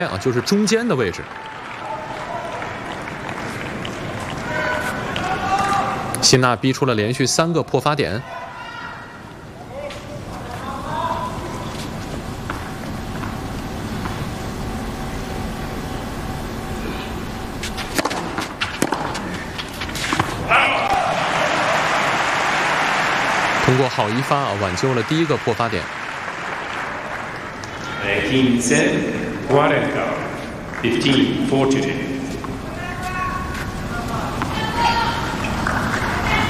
啊，就是中间的位置。辛纳逼出了连续3个破发点。通过好一发啊，挽救了第1个破发点。 15-40, 15-42.